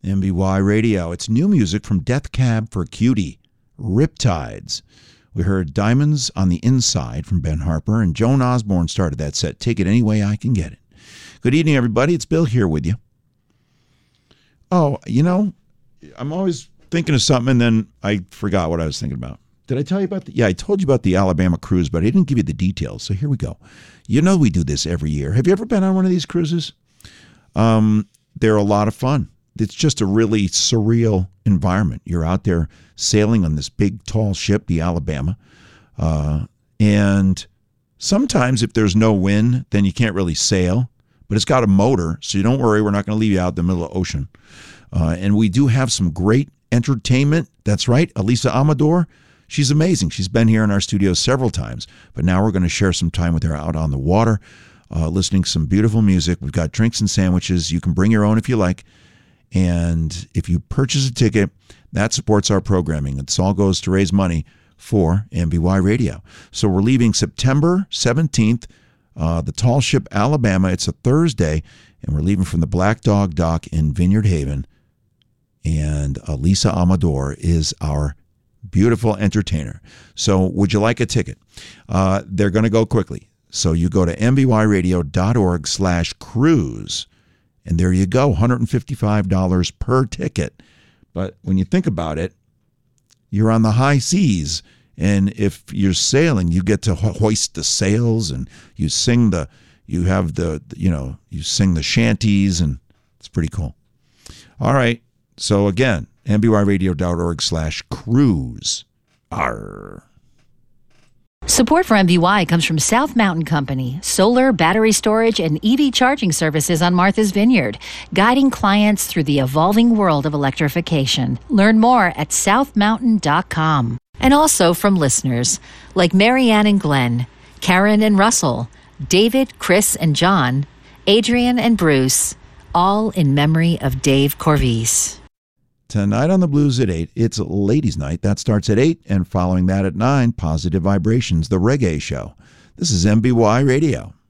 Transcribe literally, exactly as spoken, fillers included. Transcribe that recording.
M B Y Radio. It's new music from Death Cab for Cutie, Riptides. We heard Diamonds on the Inside from Ben Harper, and Joan Osborne started that set. Take it any way I can get it. Good evening, everybody. It's Bill here with you. Oh, you know, I'm always thinking of something, and then I forgot what I was thinking about. Did I tell you about the, yeah, I told you about the Alabama cruise, but I didn't give you the details, so here we go. You know we do this every year. Have you ever been on one of these cruises? Um, they're a lot of fun. It's just a really surreal environment. You're out there sailing on this big, tall ship, the Alabama. Uh, and sometimes if there's no wind, then you can't really sail. But it's got a motor, so you don't worry. We're not going to leave you out in the middle of the ocean. Uh, and we do have some great entertainment. That's right. Elisa Amador, she's amazing. She's been here in our studio several times. But now we're going to share some time with her out on the water, uh, listening to some beautiful music. We've got drinks and sandwiches. You can bring your own if you like. And if you purchase a ticket, that supports our programming. It all goes to raise money for M B Y Radio. So we're leaving September seventeenth, uh, the Tall Ship, Alabama. It's a Thursday, and we're leaving from the Black Dog Dock in Vineyard Haven. And Elisa Amador is our beautiful entertainer. So would you like a ticket? Uh, they're going to go quickly. So you go to mbyradio.org slash cruise. And there you go, one hundred fifty-five dollars per ticket. But when you think about it, you're on the high seas. And if you're sailing, you get to ho- hoist the sails and you sing the, you have the, you know, you sing the shanties, and it's pretty cool. All right. So again, mbyradio.org slash cruise. Arr. Support for M B Y comes from South Mountain Company, solar, battery storage, and E V charging services on Martha's Vineyard, guiding clients through the evolving world of electrification. Learn more at south mountain dot com. And also from listeners like Marianne and Glenn, Karen and Russell, David, Chris and John, Adrian and Bruce, all in memory of Dave Corvise. Tonight on the Blues at eight, it's Ladies' Night. That starts at eight, and following that at nine, Positive Vibrations, the reggae show. This is M B Y Radio.